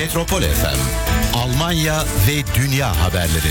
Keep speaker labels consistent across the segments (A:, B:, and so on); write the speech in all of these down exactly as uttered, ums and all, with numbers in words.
A: Metropol F M, Almanya ve Dünya haberleri.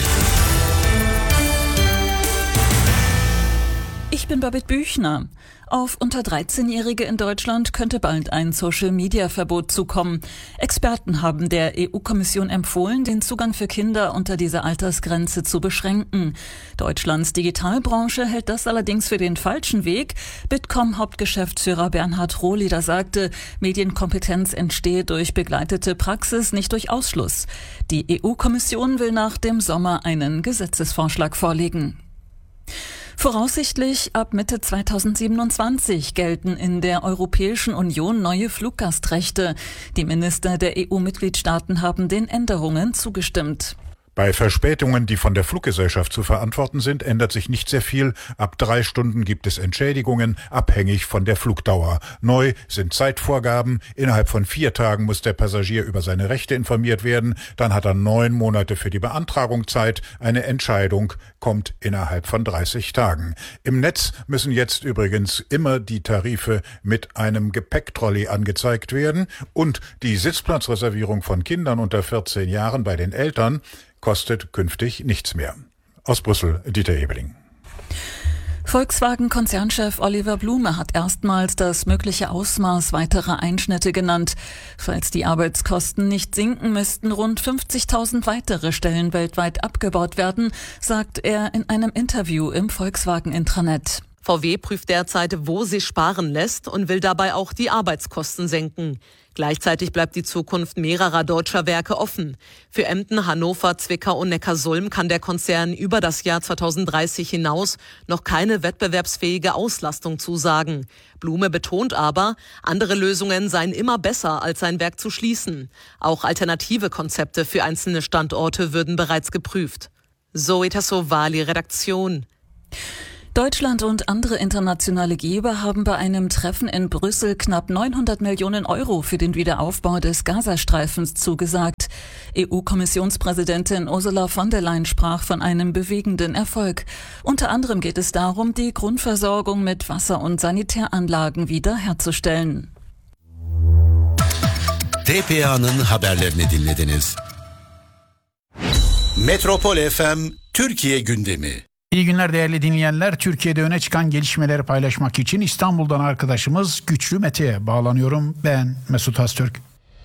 B: Ich bin Babette Büchner. Auf unter dreizehnjährige in Deutschland könnte bald ein Social-Media-Verbot zukommen. Experten haben der E U-Kommission empfohlen, den Zugang für Kinder unter dieser Altersgrenze zu beschränken. Deutschlands Digitalbranche hält das allerdings für den falschen Weg. Bitkom-Hauptgeschäftsführer Bernhard Rohleder sagte, Medienkompetenz entstehe durch begleitete Praxis, nicht durch Ausschluss. Die E U-Kommission will nach dem Sommer einen Gesetzesvorschlag vorlegen. Voraussichtlich ab Mitte zweitausendsiebenundzwanzig gelten in der Europäischen Union neue Fluggastrechte. Die Minister der E U-Mitgliedstaaten haben den Änderungen zugestimmt.
C: Bei Verspätungen, die von der Fluggesellschaft zu verantworten sind, ändert sich nicht sehr viel. Ab drei Stunden gibt es Entschädigungen, abhängig von der Flugdauer. Neu sind Zeitvorgaben. Innerhalb von vier Tagen muss der Passagier über seine Rechte informiert werden. Dann hat er neun Monate für die Beantragung Zeit. Eine Entscheidung kommt innerhalb von dreißig Tagen. Im Netz müssen jetzt übrigens immer die Tarife mit einem Gepäcktrolley angezeigt werden. Und die Sitzplatzreservierung von Kindern unter vierzehn Jahren bei den Eltern kostet künftig nichts mehr. Aus Brüssel, Dieter Ebeling.
B: Volkswagen-Konzernchef Oliver Blume hat erstmals das mögliche Ausmaß weiterer Einschnitte genannt. Falls die Arbeitskosten nicht sinken, müssten rund fünfzigtausend weitere Stellen weltweit abgebaut werden, sagt er in einem Interview im Volkswagen-Intranet.
D: V W prüft derzeit, wo sich sparen lässt und will dabei auch die Arbeitskosten senken. Gleichzeitig bleibt die Zukunft mehrerer deutscher Werke offen. Für Emden, Hannover, Zwickau und Neckarsulm kann der Konzern über das Jahr zweitausenddreißig hinaus noch keine wettbewerbsfähige Auslastung zusagen. Blume betont aber, andere Lösungen seien immer besser, als sein Werk zu schließen. Auch alternative Konzepte für einzelne Standorte würden bereits geprüft. Zoe Tassovali, Redaktion.
B: Deutschland und andere internationale Geber haben bei einem Treffen in Brüssel knapp neunhundert Millionen Euro für den Wiederaufbau des Gazastreifens zugesagt. E U-Kommissionspräsidentin Ursula von der Leyen sprach von einem bewegenden Erfolg. Unter anderem geht es darum, die Grundversorgung mit Wasser- und Sanitäranlagen wiederherzustellen.
A: T P A'nın haberlerini dinlediniz. Metropol F M Türkiye gündemi.
E: İyi günler değerli dinleyenler. Türkiye'de öne çıkan gelişmeleri paylaşmak için İstanbul'dan arkadaşımız Güçlü Mete'ye bağlanıyorum. Ben Mesut Öztürk.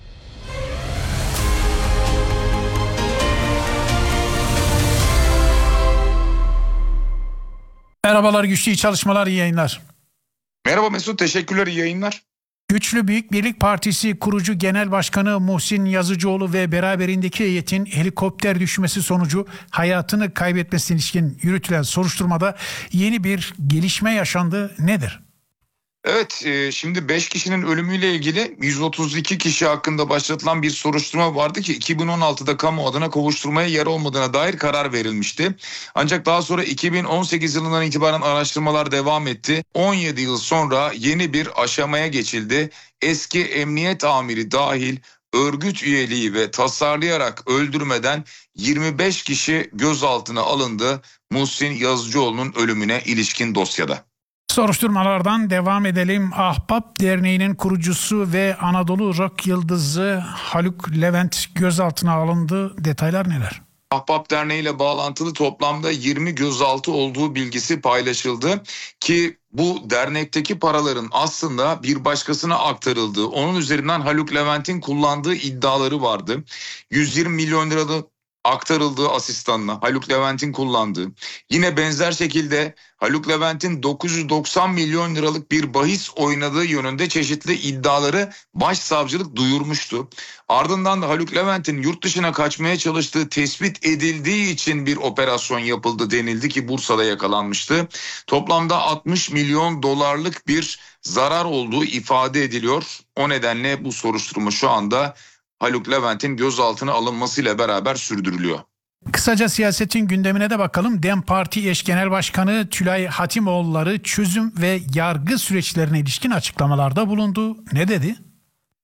E: Merhabalar Güçlü, iyi çalışmalar, iyi yayınlar.
F: Merhaba Mesut, teşekkürler, iyi yayınlar.
E: Güçlü Büyük Birlik Partisi kurucu genel başkanı Muhsin Yazıcıoğlu ve beraberindeki heyetin helikopter düşmesi sonucu hayatını kaybetmesine ilişkin yürütülen soruşturmada yeni bir gelişme yaşandı. Nedir?
F: Evet, şimdi beş kişinin ölümüyle ilgili yüz otuz iki kişi hakkında başlatılan bir soruşturma vardı ki iki bin on altıda kamu adına kovuşturmaya yer olmadığına dair karar verilmişti. Ancak daha sonra iki bin on sekiz yılından itibaren araştırmalar devam etti. on yedi yıl sonra yeni bir aşamaya geçildi. Eski emniyet amiri dahil örgüt üyeliği ve tasarlayarak öldürmeden yirmi beş kişi gözaltına alındı Muhsin Yazıcıoğlu'nun ölümüne ilişkin dosyada.
E: Soruşturmalardan devam edelim. Ahbap Derneği'nin kurucusu ve Anadolu Rock yıldızı Haluk Levent gözaltına alındı. Detaylar neler?
F: Ahbap Derneği ile bağlantılı toplamda yirmi gözaltı olduğu bilgisi paylaşıldı ki bu dernekteki paraların aslında bir başkasına aktarıldığı, onun üzerinden Haluk Levent'in kullandığı iddiaları vardı. yüz yirmi milyon liralık aktarıldığı asistanına, Haluk Levent'in kullandığı, yine benzer şekilde Haluk Levent'in dokuz yüz doksan milyon liralık bir bahis oynadığı yönünde çeşitli iddiaları başsavcılık duyurmuştu. Ardından da Haluk Levent'in yurt dışına kaçmaya çalıştığı tespit edildiği için bir operasyon yapıldı denildi ki Bursa'da yakalanmıştı. Toplamda altmış milyon dolarlık bir zarar olduğu ifade ediliyor. O nedenle bu soruşturma şu anda Haluk Levent'in gözaltına alınmasıyla beraber sürdürülüyor.
E: Kısaca siyasetin gündemine de bakalım. DEM Parti eş genel başkanı Tülay Hatimoğulları çözüm ve yargı süreçlerine ilişkin açıklamalarda bulundu. Ne dedi?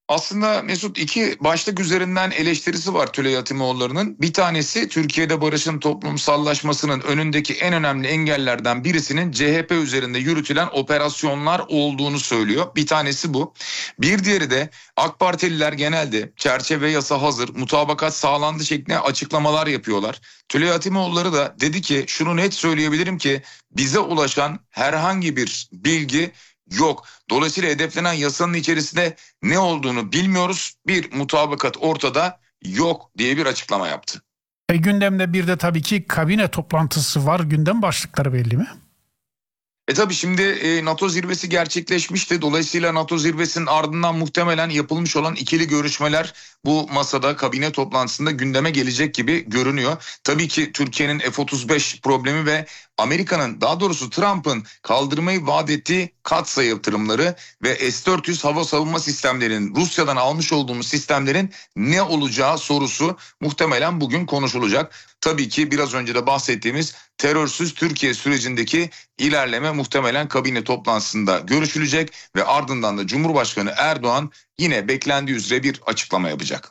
F: Aslında Mesut iki başlık üzerinden eleştirisi var Tülay Hatimoğulları'nın. Bir tanesi Türkiye'de barışın toplumsallaşmasının önündeki en önemli engellerden birisinin C H P üzerinde yürütülen operasyonlar olduğunu söylüyor. Bir tanesi bu. Bir diğeri de AK Partililer genelde çerçeve yasa hazır, mutabakat sağlandı şeklinde açıklamalar yapıyorlar. Tülay Hatimoğulları da dedi ki şunu net söyleyebilirim ki bize ulaşan herhangi bir bilgi yok. Dolayısıyla hedeflenen yasanın içerisinde ne olduğunu bilmiyoruz. Bir mutabakat ortada yok diye bir açıklama yaptı.
E: E, gündemde bir de tabii ki kabine toplantısı var. Gündem başlıkları belli mi?
F: E tabii şimdi e, NATO zirvesi gerçekleşmişti. Dolayısıyla NATO zirvesinin ardından muhtemelen yapılmış olan ikili görüşmeler bu masada kabine toplantısında gündeme gelecek gibi görünüyor. Tabii ki Türkiye'nin F otuz beş problemi ve Amerika'nın, daha doğrusu Trump'ın kaldırmayı vaat ettiği katsayı yatırımları ve S dört yüz hava savunma sistemlerinin, Rusya'dan almış olduğumuz sistemlerin ne olacağı sorusu muhtemelen bugün konuşulacak. Tabii ki biraz önce de bahsettiğimiz terörsüz Türkiye sürecindeki ilerleme muhtemelen kabine toplantısında görüşülecek ve ardından da Cumhurbaşkanı Erdoğan yine beklendiği üzere bir açıklama yapacak.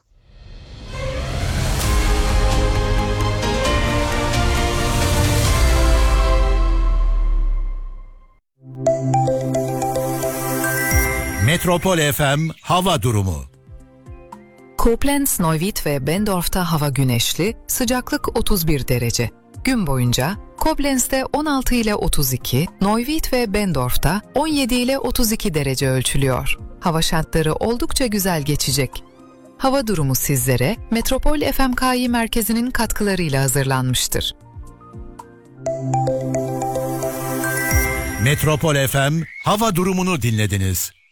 A: Metropol F M hava durumu.
G: Koblenz, Neuwied ve Bendorf'ta hava güneşli, sıcaklık otuz bir derece. Gün boyunca Koblenz'de on altı ile otuz iki, Neuwied ve Bendorf'ta on yedi ile otuz iki derece ölçülüyor. Hava şartları oldukça güzel geçecek. Hava durumu sizlere Metropol F M K I merkezinin katkılarıyla hazırlanmıştır.
A: Metropol F M hava durumunu dinlediniz.